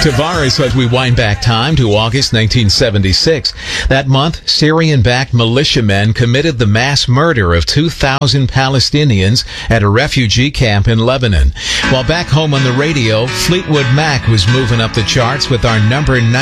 Tavares, as we wind back time to August 1976. That month, Syrian-backed militiamen committed the mass murder of 2,000 Palestinians at a refugee camp in Lebanon. While back home on the radio, Fleetwood Mac was moving up the charts with our number 9